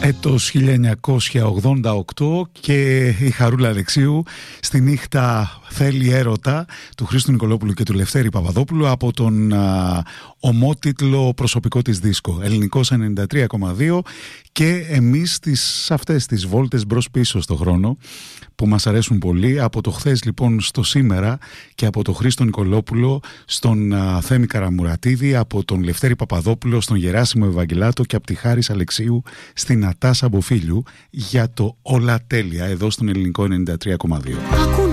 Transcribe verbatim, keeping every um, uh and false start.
Έτος χίλια εννιακόσια ογδόντα οκτώ και η Χαρούλα Αλεξίου στη νύχτα θέλει έρωτα του Χρήστου Νικολόπουλου και του Λευτέρη Παπαδόπουλου από τον α, ομότιτλο προσωπικό της δίσκο Ελληνικός ενενήντα τρία κόμμα δύο. Και εμείς τις, αυτές τις βόλτες μπρος πίσω στο χρόνο που μας αρέσουν πολύ, από το χθες λοιπόν στο σήμερα και από τον Χρήστο Νικολόπουλο στον α, Θέμη Καραμουρατίδη, από τον Λευτέρη Παπαδόπουλο στον Γεράσιμο Ευαγγελάτο και από τη Χάρις Αλεξίου στην Νατάσα Μποφίλιου για το όλα τέλεια εδώ στον Ελληνικό ενενήντα τρία κόμμα δύο.